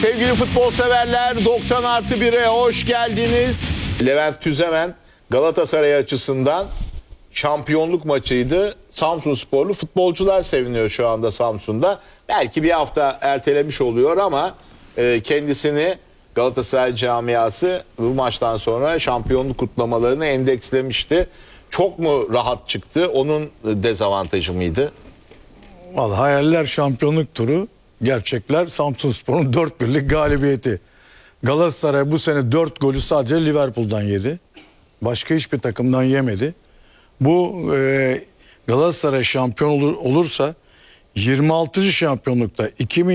Sevgili futbol severler, 90+1'e hoş geldiniz. Levent Tüzemen Galatasaray açısından şampiyonluk maçıydı. Samsunsporlu futbolcular seviniyor şu anda Samsun'da. Belki bir hafta ertelemiş oluyor ama kendisini Galatasaray camiası bu maçtan sonra şampiyonluk kutlamalarını endekslemişti. Çok mu rahat çıktı? Onun dezavantajı mıydı? Vallahi hayaller şampiyonluk turu, gerçekler Samsunspor'un 4-1'lik galibiyeti. Galatasaray bu sene 4 golü sadece Liverpool'dan yedi. Başka hiçbir takımdan yemedi. Bu Galatasaray şampiyon olursa 26. şampiyonlukta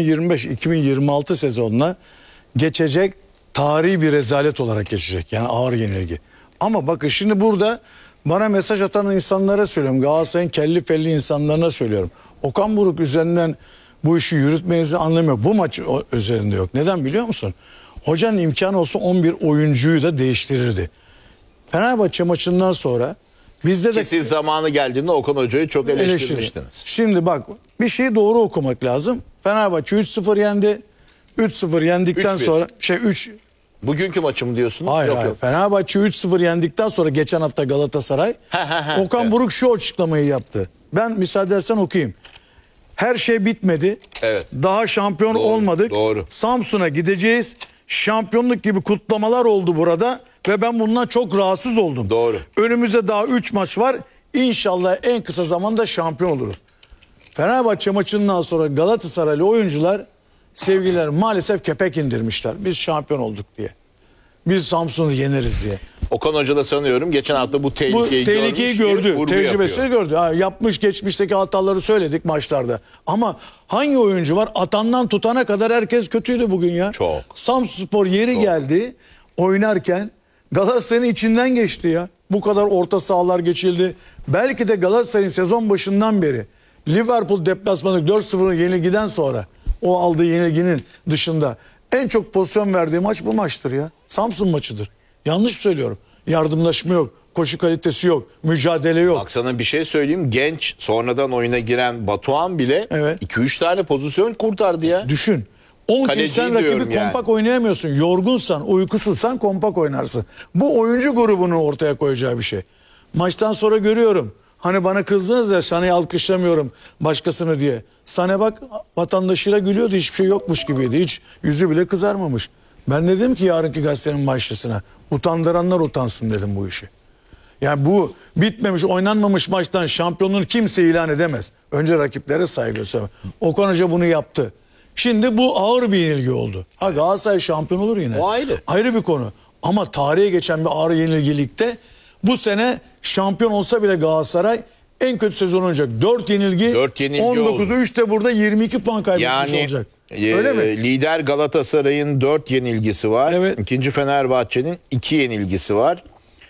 2025-2026 sezonuna geçecek, tarihi bir rezalet olarak geçecek. Yani ağır yenilgi. Ama bakın şimdi burada bana mesaj atan insanlara söylüyorum. Galatasaray'ın kelli felli insanlarına söylüyorum. Okan Buruk üzerinden bu işi yürütmenizi anlamıyor. Bu maç üzerinde yok. Neden biliyor musun? Hocanın imkanı olsa 11 oyuncuyu da değiştirirdi. Fenerbahçe maçından sonra bizde de... Siz zamanı geldiğinde Okan Hoca'yı çok eleştirmiştiniz. Şimdi bak, bir şeyi doğru okumak lazım. Fenerbahçe 3-0 yendi. 3-0 yendikten 3-1. sonra... 3... Bugünkü maçı mı diyorsunuz? Hayır, Yok, hayır. yok. Fenerbahçe 3-0 yendikten sonra geçen hafta Galatasaray Okan Buruk şu açıklamayı yaptı. Ben müsaade edersen okuyayım. Her şey bitmedi. Evet. Daha şampiyon Doğru, olmadık. doğru. Samsun'a gideceğiz. Şampiyonluk gibi kutlamalar oldu burada ve ben bundan çok rahatsız oldum. Doğru. Önümüzde daha 3 maç var. İnşallah en kısa zamanda şampiyon oluruz. Fenerbahçe maçından sonra Galatasaraylı oyuncular, sevgiler, maalesef kepek indirmişler. Biz şampiyon olduk diye. Biz Samsun'u yeneriz diye. Okan Hoca da sanıyorum geçen hafta bu tehlikeyi gördü. vurgu Tecrübesini yapıyor. gördü. Ha, yapmış, geçmişteki hataları söyledik maçlarda. Ama hangi oyuncu var? Atandan tutana kadar herkes kötüydü bugün ya. Çok. Samsunspor yeri geldi oynarken Galatasaray'ın içinden geçti ya. Bu kadar orta sahalar geçildi. Belki de Galatasaray'ın sezon başından beri Liverpool deplasmanı 4-0 yenilgiden sonra, o aldığı yenilginin dışında en çok pozisyon verdiği maç bu maçtır ya. Samsun maçıdır. Yanlış söylüyorum. Yardımlaşma yok. Koşu kalitesi yok. Mücadele yok. Bak sana bir şey söyleyeyim. Genç, sonradan oyuna giren Batuhan bile Evet. 2-3 tane pozisyon kurtardı ya. Düşün. 10 Kaleci kişi sen rakibi diyorum yani. kompak oynayamıyorsun. Yorgunsan, uykusuzsan kompak oynarsın. Bu oyuncu grubunun ortaya koyacağı bir şey. Maçtan sonra görüyorum. Hani bana kızdınız ya, Sané'yi alkışlamıyorum başkasını diye. Sané bak vatandaşıyla gülüyordu, hiçbir şey yokmuş gibiydi. Hiç yüzü bile kızarmamış. Ben dedim ki yarınki gazetenin başlısına, utandıranlar utansın dedim bu işi. Yani bu bitmemiş, oynanmamış maçtan şampiyonluğunu kimse ilan edemez. Önce rakiplere saygı göstermek. Okan Hoca bunu yaptı. Şimdi bu ağır bir yenilgi oldu. Ha, Galatasaray şampiyon olur yine. O ayrı. Ayrı bir konu. Ama tarihe geçen bir ağır yenilgilikte bu sene şampiyon olsa bile Galatasaray en kötü sezon olacak. 4 yenilgi, 4 yenilgi 19'u 3'te burada 22 puan kaybetmiş Yani olacak. Öyle mi? lider Galatasaray'ın 4 yenilgisi var. Evet. İkinci Fenerbahçe'nin 2 yenilgisi var.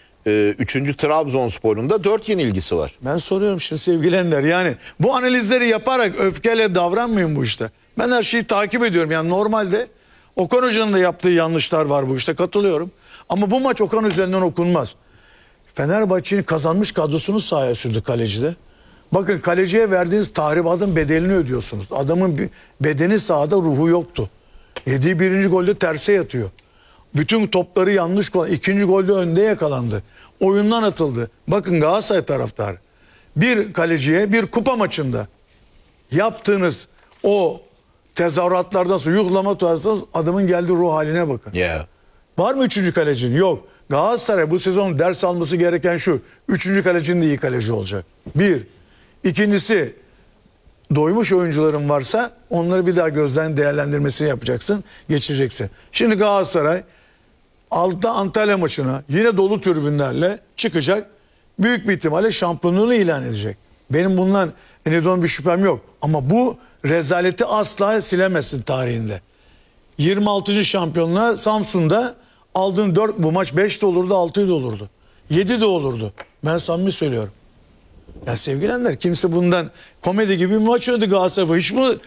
Üçüncü Trabzonspor'un da 4 yenilgisi var. Ben soruyorum şimdi sevgili Ender, yani bu analizleri yaparak öfkeyle davranmayın bu işte. Ben her şeyi takip ediyorum. Yani normalde Okan Hoca'nın da yaptığı yanlışlar var bu işte, katılıyorum. Ama bu maç Okan üzerinden okunmaz. Fenerbahçe'nin kazanmış kadrosunu sahaya sürdü kalecide. Bakın, kaleciye verdiğiniz tahribatın bedelini ödüyorsunuz. Adamın bedeni sahada, ruhu yoktu. Yediği birinci golde terse yatıyor. Bütün topları yanlış kullandı. İkinci golde önde yakalandı. Oyundan atıldı. Bakın Galatasaray taraftarı, bir kaleciye bir kupa maçında yaptığınız o tezahüratlardan sonra, yuhlama tutarsanız adamın geldiği ruh haline bakın. Yeah. Var mı üçüncü kalecinin? Yok. Galatasaray bu sezon ders alması gereken şu: üçüncü kalecinin de iyi kaleci olacak. Bir. İkincisi, doymuş oyuncuların varsa onları bir daha gözden değerlendirmesini yapacaksın, geçireceksin. Şimdi Galatasaray altta Antalya maçına yine dolu tribünlerle çıkacak. Büyük bir ihtimalle şampiyonluğunu ilan edecek. Benim bundan enidon bir şüphem yok. Ama bu rezaleti asla silemezsin tarihinde. 26. şampiyonluğa Samsun'da aldığın 4, bu maç 5 de olurdu, 6 da olurdu. 7 de olurdu. Ben samimi söylüyorum. Ya sevgilenler, kimse bundan komedi gibi bir maç oynadı Galatasaray. Hiç mi